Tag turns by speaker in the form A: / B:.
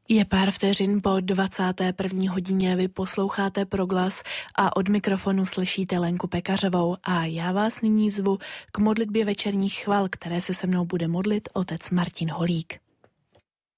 A: Je pár vteřin po 21. hodině, vy posloucháte Proglas a od mikrofonu slyšíte Lenku Pekařovou a já vás nyní zvu k modlitbě večerních chval, které se mnou bude modlit otec Martin Holík.